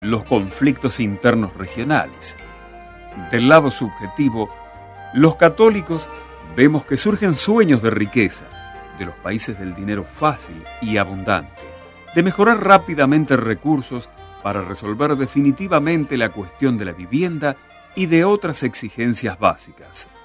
los conflictos internos regionales. Del lado subjetivo, los católicos vemos que surgen sueños de riqueza, de los países del dinero fácil y abundante, de mejorar rápidamente recursos para resolver definitivamente la cuestión de la vivienda y de otras exigencias básicas.